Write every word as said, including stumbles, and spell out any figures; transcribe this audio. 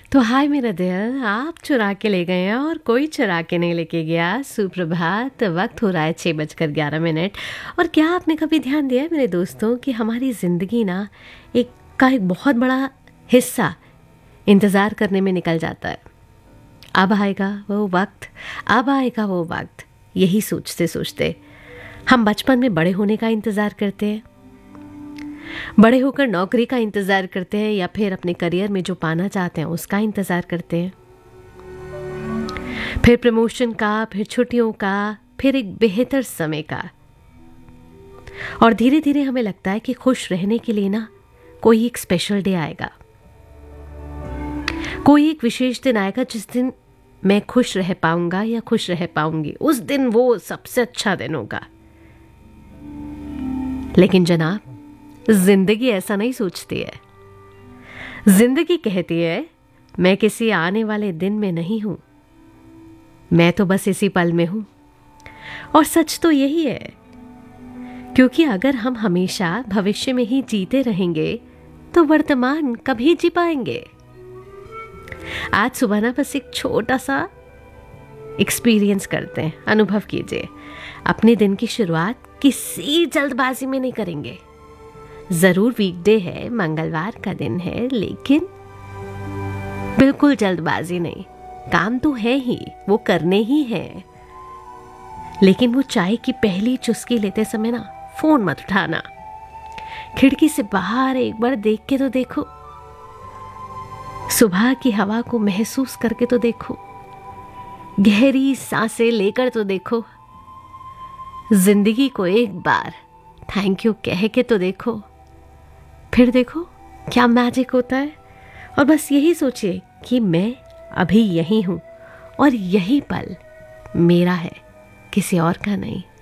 तो हाय मेरा दिल, आप चुरा के ले गए हैं और कोई चुरा के नहीं लेके गया। सुप्रभात, वक्त हो रहा है छः बजकर ग्यारह मिनट। और क्या आपने कभी ध्यान दिया है मेरे दोस्तों कि हमारी ज़िंदगी ना एक का एक बहुत बड़ा हिस्सा इंतज़ार करने में निकल जाता है। अब आएगा वो वक्त, अब आएगा वो वक्त, यही सोचते सोचते हम बचपन में बड़े होने का इंतज़ार करते हैं, बड़े होकर नौकरी का इंतज़ार करते हैं, या फिर अपने करियर में जो पाना चाहते हैं उसका इंतज़ार करते हैं, फिर प्रमोशन का, फिर छुट्टियों का, फिर एक बेहतर समय का। और धीरे धीरे हमें लगता है कि खुश रहने के लिए ना कोई एक स्पेशल डे आएगा, कोई एक विशेष दिन आएगा जिस दिन मैं खुश रह पाऊंगा या खुश रह पाऊंगी। उस दिन वो सबसे अच्छा दिन होगा। लेकिन जनाब, जिंदगी ऐसा नहीं सोचती है। जिंदगी कहती है मैं किसी आने वाले दिन में नहीं हूं, मैं तो बस इसी पल में हूं। और सच तो यही है, क्योंकि अगर हम हमेशा भविष्य में ही जीते रहेंगे तो वर्तमान कभी जी पाएंगे। आज सुबह ना बस एक छोटा सा एक्सपीरियंस करते हैं, अनुभव कीजिए। अपने दिन की शुरुआत किसी जल्दबाजी में नहीं करेंगे। जरूर वीकडे है, मंगलवार का दिन है, लेकिन बिल्कुल जल्दबाजी नहीं। काम तो है ही, वो करने ही है, लेकिन वो चाय की पहली चुस्की लेते समय ना फोन मत उठाना। खिड़की से बाहर एक बार देख के तो देखो, सुबह की हवा को महसूस करके तो देखो, गहरी सांसें लेकर तो देखो, जिंदगी को एक बार थैंक यू कह के तो देखो। फिर देखो क्या मैजिक होता है। और बस यही सोचिए कि मैं अभी यही हूं और यही पल मेरा है, किसी और का नहीं।